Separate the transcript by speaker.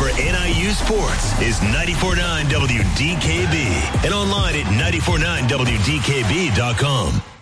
Speaker 1: for NIU Sports is 94.9 WDKB and online at 94.9WDKB.com.